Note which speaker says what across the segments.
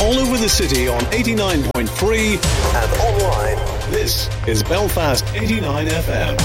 Speaker 1: all over the city on 89.3 and online. This is Belfast 89 FM.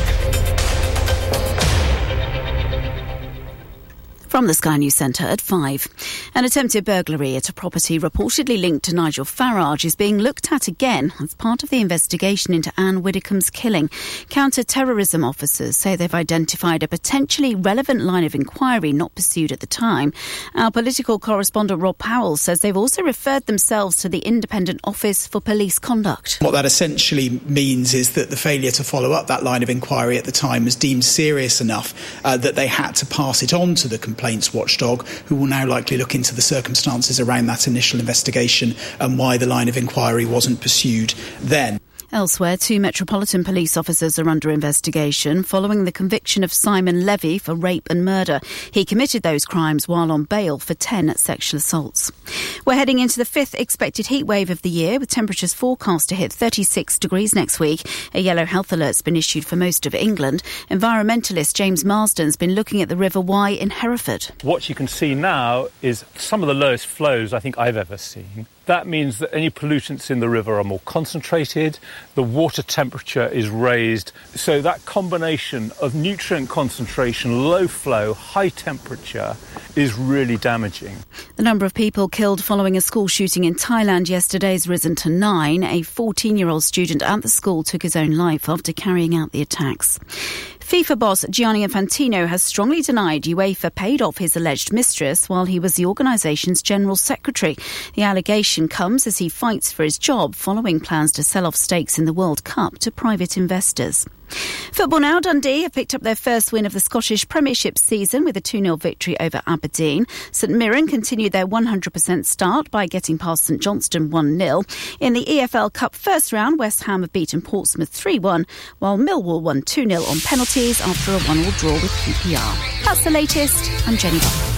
Speaker 2: From the Sky News Centre at 5. An attempted burglary at a property reportedly linked to Nigel Farage is being looked at again as part of the investigation into Anne Widdecombe's killing. Counter-terrorism officers say they've identified a potentially relevant line of inquiry not pursued at the time. Our political correspondent Rob Powell says they've also referred themselves to the Independent Office for Police Conduct.
Speaker 3: What that essentially means is that the failure to follow up that line of inquiry at the time was deemed serious enough that they had to pass it on to the complaints watchdog, who will now likely look into the circumstances around that initial investigation and why the line of inquiry wasn't pursued then.
Speaker 2: Elsewhere, 2 Metropolitan Police officers are under investigation following the conviction of Simon Levy for rape and murder. He committed those crimes while on bail for 10 sexual assaults. We're heading into the 5th expected heat wave of the year, with temperatures forecast to hit 36 degrees next week. A yellow health alert's been issued for most of England. Environmentalist James Marsden's been looking at the River Wye in Hereford.
Speaker 4: What you can see now is some of the lowest flows I think I've ever seen. That means that any pollutants in the river are more concentrated, the water temperature is raised, so that combination of nutrient concentration, low flow, high temperature is really damaging.
Speaker 2: The number of people killed following a school shooting in Thailand yesterday has risen to 9. A 14-year-old student at the school took his own life after carrying out the attacks. FIFA boss Gianni Infantino has strongly denied UEFA paid off his alleged mistress while he was the organisation's general secretary. The allegation comes as he fights for his job following plans to sell off stakes in the World Cup to private investors. Football now. Dundee have picked up their first win of the Scottish Premiership season with a 2-0 victory over Aberdeen. St Mirren continued their 100% start by getting past St Johnstone 1-0. In the EFL Cup first round, West Ham have beaten Portsmouth 3-1, while Millwall won 2-0 on penalties after a 1-1 draw with QPR. That's the latest. I'm Jenny Buck.